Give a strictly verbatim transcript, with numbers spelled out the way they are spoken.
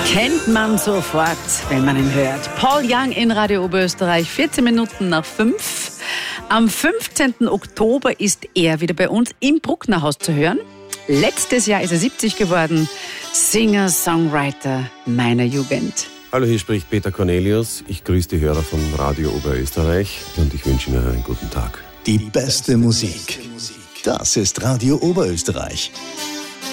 Kennt man sofort, wenn man ihn hört. Paul Young in Radio Oberösterreich, vierzehn Minuten nach fünf. Am fünfzehnten Oktober ist er wieder bei uns im Brucknerhaus zu hören. Letztes Jahr ist er siebzig geworden. Singer, Songwriter meiner Jugend. Hallo, hier spricht Peter Cornelius. Ich grüße die Hörer von Radio Oberösterreich und ich wünsche Ihnen einen guten Tag. Die beste Musik. Das ist Radio Oberösterreich.